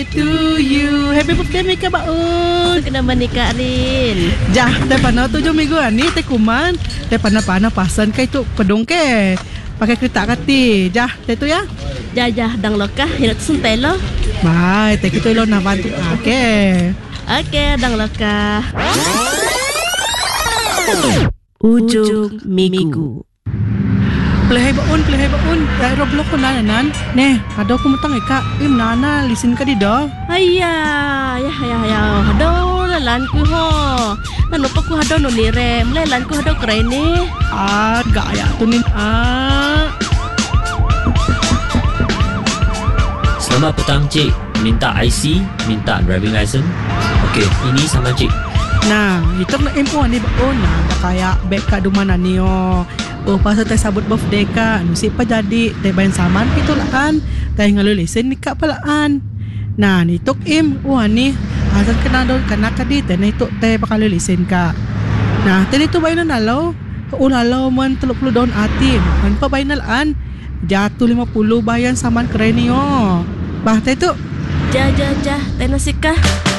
To you. Happy birthday Mika Baun. Kena menikah Rin. Jah, teh pana 7 minggu ni teh kuman. Teh pana pasan kai tu pedung ke. Pakai kereta kati. Jah, teh tu ya. Jah dang lokah hirat suntai lo. Bye, teh kita lo nak bantu. Okey. Okey, dang lokah. Ujung minggu. Play baun. Roblox ko nan. Neh, ada aku mutang ika. Nana listen ka di do. Ayah, ya. Hado lalan ku ho. Nanu pa ku hado no nire. Mlelan ku hado keren ni. Gaya tu ni. Selamat petang cik. Minta IC, minta driving license. Okey, ini sama cik. Nah, itu nak info ni baun. Nah, dah kaya beg ka dumana ni oh. Pasal teh sabut birthday ka. Nusi pa jadi teh bayan saman itu lah kan. Teh ngalu lesen ni ka palaan. Nah, ni tok ni asal kena don kana ka di teh itu teh pakalu lesen ka. Nah, teh itu bayan nalaw. Ulalaw man 30 daun ati. Man pa bayan nalaan. Jatuh 50 bayan saman keren ni oh. Bah teh tu. Jah, tenasikah.